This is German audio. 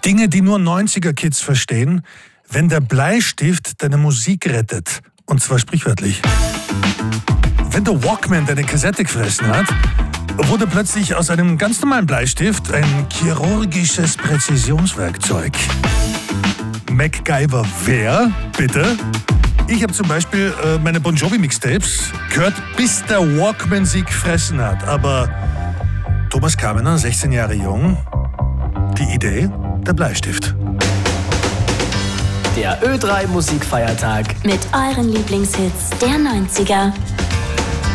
Dinge, die nur 90er-Kids verstehen, wenn der Bleistift deine Musik rettet. Und zwar sprichwörtlich. Wenn der Walkman deine Kassette gefressen hat, wurde plötzlich aus einem ganz normalen Bleistift ein chirurgisches Präzisionswerkzeug. MacGyver wer, bitte? Ich habe zum Beispiel meine Bon Jovi-Mixtapes gehört, bis der Walkman sie gefressen hat. Aber Thomas Kamener, 16 Jahre jung, die Idee, der Bleistift. Der Ö3 Musikfeiertag mit euren Lieblingshits der 90er.